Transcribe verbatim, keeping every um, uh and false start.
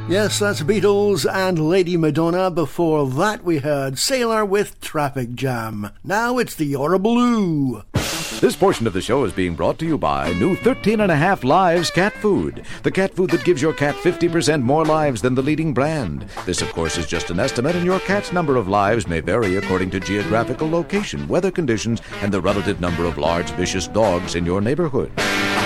Yes, that's Beatles and Lady Madonna. Before that we heard Sailor with Traffic Jam. Now it's the Yorubaloo. This portion of the show is being brought to you by new thirteen and a half Lives cat food. The cat food that gives your cat fifty percent more lives than the leading brand. This, of course, is just an estimate, and your cat's number of lives may vary according to geographical location, weather conditions, and the relative number of large, vicious dogs in your neighborhood.